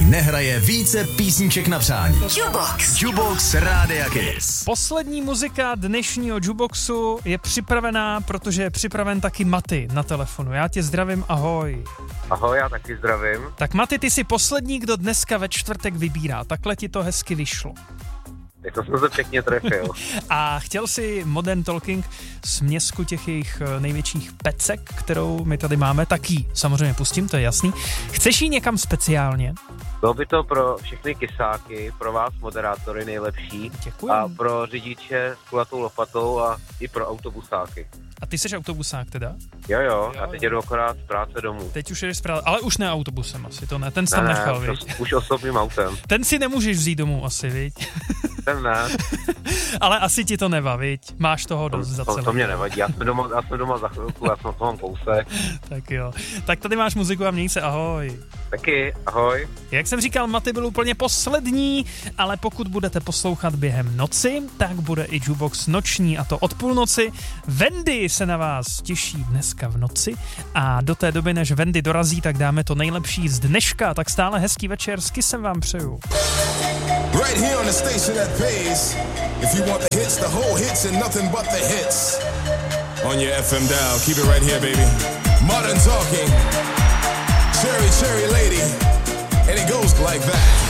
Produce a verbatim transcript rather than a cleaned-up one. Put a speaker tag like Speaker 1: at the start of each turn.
Speaker 1: nehraje více písniček na přání.
Speaker 2: Jukebox.
Speaker 1: Jukebox Rádia Kiss.
Speaker 3: Poslední muzika dnešního Jukeboxu je připravená, protože je připraven taky Maty na telefonu. Já tě zdravím, ahoj.
Speaker 4: Ahoj, já taky zdravím.
Speaker 3: Tak Maty, ty jsi poslední, kdo dneska ve čtvrtek vybírá. Takhle ti to hezky vyšlo.
Speaker 4: Tak to jsem se pěkně trefil.
Speaker 3: A chtěl si Modern Talking směsku těch jejich největších pecek, kterou my tady máme, tak ji samozřejmě pustím, to je jasný. Chceš ji někam speciálně?
Speaker 4: Bylo by to pro všechny kysáky, pro vás moderátory nejlepší.
Speaker 3: Děkuji.
Speaker 4: A pro řidiče s kulatou lopatou a i pro autobusáky.
Speaker 3: A ty jsi autobusák teda?
Speaker 4: Jo, jo,
Speaker 3: Jo,
Speaker 4: já teď
Speaker 3: jo.
Speaker 4: jedu akorát z práce domů.
Speaker 3: Teď už jdeš správně, ale už ne autobusem asi, to ne, ten jsi
Speaker 4: Ne,
Speaker 3: tam
Speaker 4: ne,
Speaker 3: nechal,
Speaker 4: to
Speaker 3: viď?
Speaker 4: už osobním autem.
Speaker 3: Ten si nemůžeš vzít domů asi, viď?
Speaker 4: Ten ne,
Speaker 3: Ale asi ti to nevá, viď? Máš toho dost za
Speaker 4: to,
Speaker 3: celé.
Speaker 4: to mě nevadí, já jsem doma, já jsem doma za chvilku, já jsem to mám kousek.
Speaker 3: Tak jo. Tak tady máš muziku a měj se, ahoj.
Speaker 4: Taky, ahoj.
Speaker 3: Jak jsem říkal, Maty byl úplně poslední, ale pokud budete poslouchat během noci, tak bude i Jukebox noční, a to od půlnoci. Wendy se na vás těší dneska v noci a do té doby, než Wendy dorazí, tak dáme to nejlepší z dneška. Tak stále hezký večer, s Kissem vám přeju.
Speaker 5: Right here on the station that pays. If you want the hits, the whole hits and nothing but the hits. On your F M dial, keep it right here, baby. Modern Talking. Cherry, cherry lady. And it goes like that.